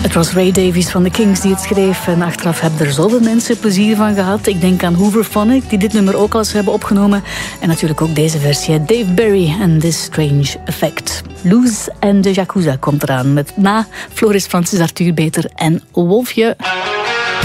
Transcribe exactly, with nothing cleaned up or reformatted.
Het was Ray Davies van de Kings die het schreef en achteraf hebben er zoveel mensen plezier van gehad. Ik denk aan Hooverphonic, die dit nummer ook al eens hebben opgenomen. En natuurlijk ook deze versie, Dave Berry en This Strange Effect. Luz en de Yakuza komt eraan met na Floris Francis Arthur Beter en Wolfje.